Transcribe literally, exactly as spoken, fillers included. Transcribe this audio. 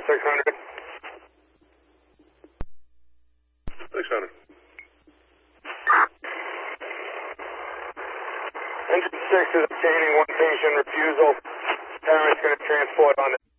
six hundred. six hundred. Engine six is obtaining one patient refusal. Parent's going to transport on it.